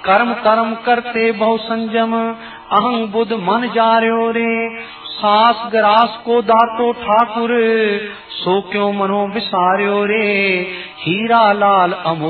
कर्म कर्म करते बहु संजम, अहं बुध मन जार्यो रे। सास ग्रास को दातो ठाकुर, सो क्यों मनो विसार्यो रे। हीरा लाल अमो